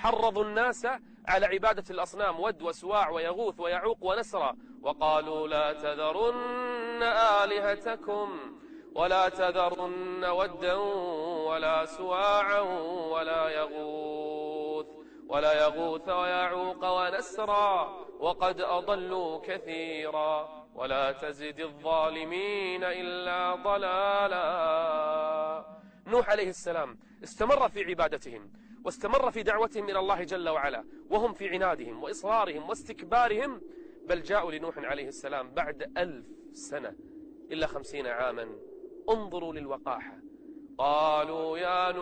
حرضوا الناس على عبادة الأصنام، ود وسواع ويغوث ويعوق ونسرا، وقالوا لا تذرن آلهتكم ولا تذرن ودا ولا سواعا ولا يغوث ويعوق ونسرا وقد أضلوا كثيرا ولا تزد الظالمين إلا ضلالا. نوح عليه السلام استمر في عبادتهم واستمر في دعوتهم إلى الله جل وعلا وهم في عنادهم وإصرارهم واستكبارهم، بل جاءوا لنوح عليه السلام بعد 1000 سنة إلا 50 عاما. انظروا للوقاحة. قالوا يا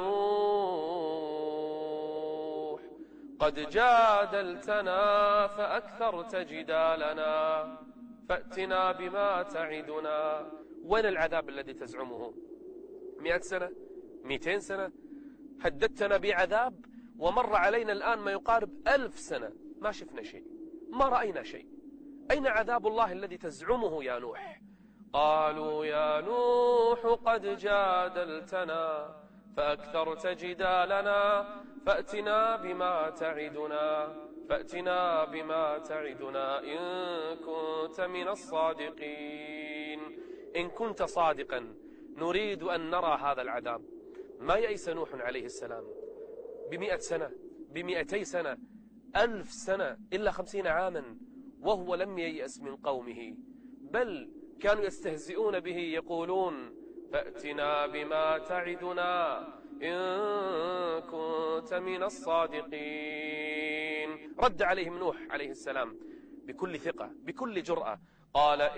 نوح قد جادلتنا فأكثرت جدالنا فأتنا بما تعدنا. وين العذاب الذي تزعمه؟ 100 سنة 200 سنة هددتنا بعذاب، ومر علينا الآن ما يقارب 1000 سنة ما شفنا شيء، ما رأينا شيء. أين عذاب الله الذي تزعمه يا نوح؟ قالوا يا نوح قد جادلتنا فأكثرت جدالنا فأتنا بما تعدنا إن كنت من الصادقين. إن كنت صادقا نريد أن نرى هذا العذاب. ما يئس نوح عليه السلام 100 سنة 200 سنة 1000 سنة إلا 50 عاما وهو لم ييأس من قومه، بل كانوا يستهزئون به يقولون فأتنا بما تعدنا إن كنت من الصادقين. رد عليهم نوح عليه السلام بكل ثقة بكل جرأة قال